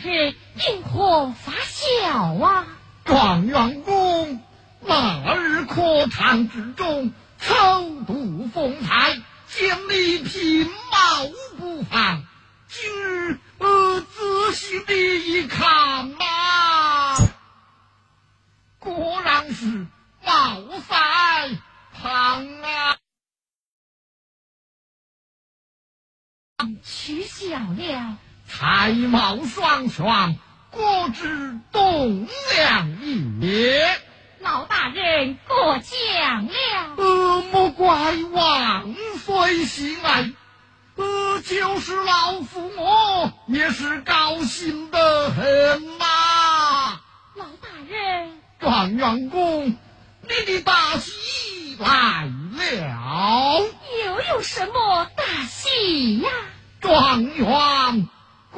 人因何发笑啊？ 状元公那日课堂之中偷渡风采，见礼品貌不凡。今日仔细的一看果然是貌赛旁啊！ 取笑了， 才貌双全，果之栋梁也。 老大人过奖了。 莫怪万岁喜爱，就是老夫我也是高兴得很呐。 老大人， 状元公，你的大喜来了。 又有什么大喜呀？ 状元